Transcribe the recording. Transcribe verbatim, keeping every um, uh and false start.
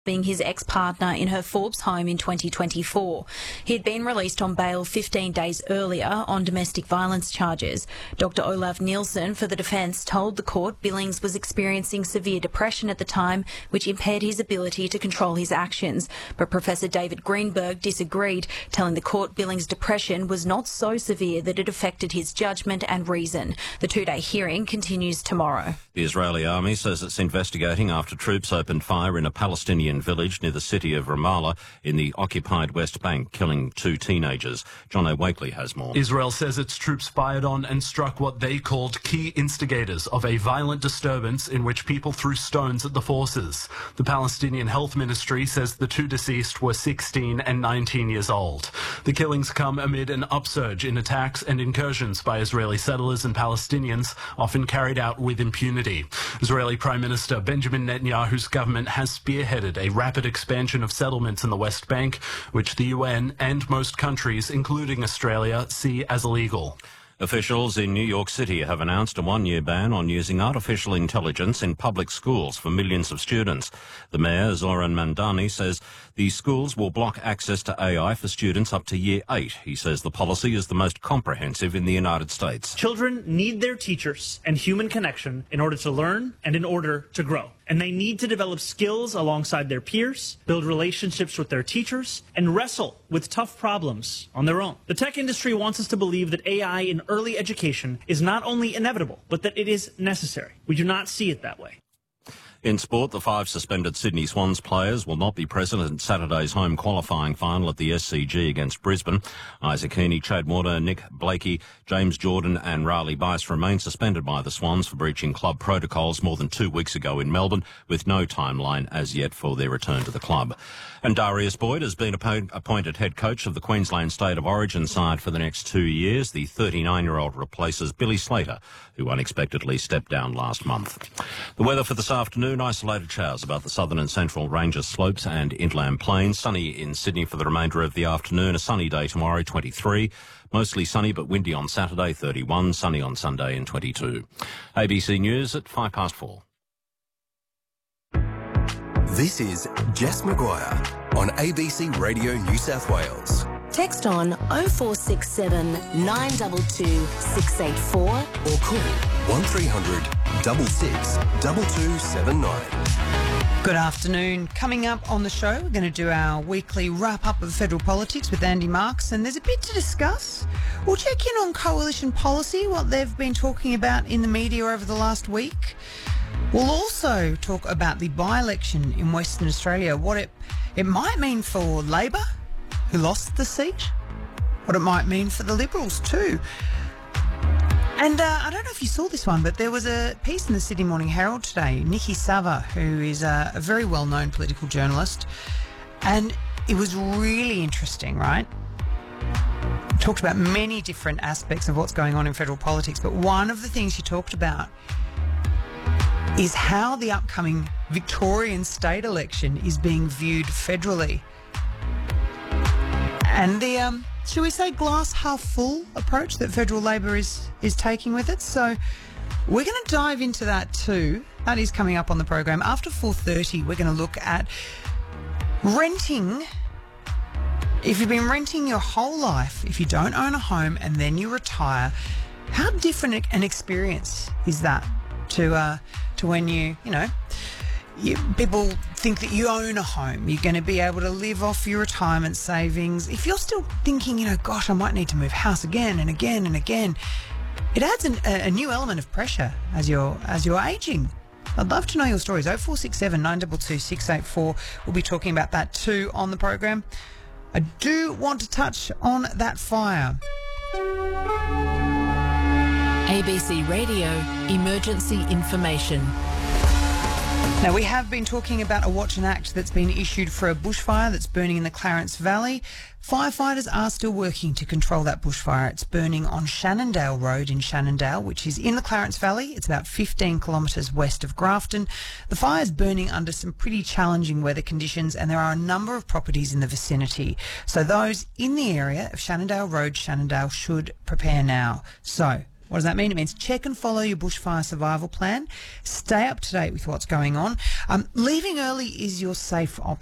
being his ex-partner in her Forbes home in twenty twenty-four. He had been released on bail fifteen days earlier on domestic violence charges. Doctor Olav Nielsen for the defence told the court Billings was experiencing severe depression at the time, which impaired his ability to control his actions. But Professor David Greenberg disagreed, telling the court Billings' depression was not so severe that it affected his judgment and reason. The two-day hearing continues tomorrow. The Israeli army says it's investigating after troops opened fire in a Palestinian village near the city of Ramallah in the occupied West Bank, killing two teenagers. John O'Wakely has more. Israel says its troops fired on and struck what they called key instigators of a violent disturbance in which people threw stones at the forces. The Palestinian Health Ministry says the two deceased were sixteen and nineteen years old. The killings come amid an upsurge in attacks and incursions by Israeli settlers and Palestinians, often carried out with impunity. Israeli Prime Minister Benjamin Netanyahu's government has spearheaded a rapid expansion of settlements in the West Bank, which the U N and most countries, including Australia, see as illegal. Officials in New York City have announced a one-year ban on using artificial intelligence in public schools for millions of students. The mayor, Zoran Mandani, says these schools will block access to A I for students up to year eight. He says the policy is the most comprehensive in the United States. Children need their teachers and human connection in order to learn and in order to grow. And they need to develop skills alongside their peers, build relationships with their teachers, and wrestle with tough problems on their own. The tech industry wants us to believe that A I in early education is not only inevitable, but that it is necessary. We do not see it that way. In sport, the five suspended Sydney Swans players will not be present at Saturday's home qualifying final at the S C G against Brisbane. Isaac Heaney, Chad Warner, Nick Blakey, James Jordan and Riley Bice remain suspended by the Swans for breaching club protocols more than two weeks ago in Melbourne, with no timeline as yet for their return to the club. And Darius Boyd has been appointed head coach of the Queensland State of Origin side for the next two years. The thirty-nine-year-old replaces Billy Slater, who unexpectedly stepped down last month. The weather for this afternoon, isolated showers about the southern and central Ranges slopes and inland plains. Sunny in Sydney for the remainder of the afternoon. A sunny day tomorrow, twenty-three. Mostly sunny but windy on Saturday, thirty-one. Sunny on Sunday and twenty-two. A B C News at five past four. This is Jess Maguire on A B C Radio New South Wales. Text on oh four six seven, nine two two, six eight four or call one three hundred, six six, two two seven nine. Good afternoon. Coming up on the show, we're going to do our weekly wrap-up of federal politics with Andy Marks, and there's a bit to discuss. We'll check in on coalition policy, what they've been talking about in the media over the last week. We'll also talk about the by-election in Western Australia, what it, it might mean for Labor, who lost the seat, what it might mean for the Liberals too. And uh, I don't know if you saw this one, but there was a piece in the Sydney Morning Herald today, Nikki Sava, who is a, a very well-known political journalist, and it was really interesting, right? Talked about many different aspects of what's going on in federal politics, but one of the things she talked about is how the upcoming Victorian state election is being viewed federally. And the, um, should we say, glass half full approach that federal Labor is, is taking with it. So we're going to dive into that too. That is coming up on the program. After four thirty, we're going to look at renting. If you've been renting your whole life, if you don't own a home and then you retire, how different an experience is that to uh, to when you, you know, you, people think that you own a home. You're going to be able to live off your retirement savings. If you're still thinking, you know, gosh, I might need to move house again and again and again, it adds an, a, a new element of pressure as you're as you're aging. I'd love to know your stories. oh four six seven, nine two two, six eight four. We'll be talking about that too on the program. I do want to touch on that fire. A B C Radio Emergency Information. Now, we have been talking about a watch and act that's been issued for a bushfire that's burning in the Clarence Valley. Firefighters are still working to control that bushfire. It's burning on Shannondale Road in Shannondale, which is in the Clarence Valley. It's about fifteen kilometres west of Grafton. The fire is burning under some pretty challenging weather conditions, and there are a number of properties in the vicinity. So those in the area of Shannondale Road, Shannondale, should prepare now. So What does that mean? It means check and follow your bushfire survival plan. Stay up to date with what's going on. Um, leaving early is your safe option.